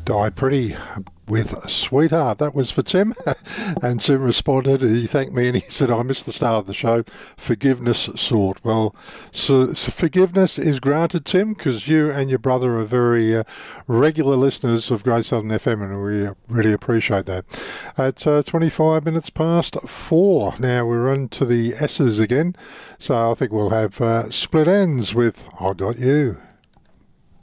Die Pretty with Sweetheart. That was for Tim. And Tim responded, he thanked me and he said, I missed the start of the show. Forgiveness sought. Well, so forgiveness is granted, Tim, because you and your brother are very regular listeners of Great Southern FM, and we really appreciate that. At 25 minutes past 4. Now we're on to the S's again. So I think we'll have Split Ends with I Got You.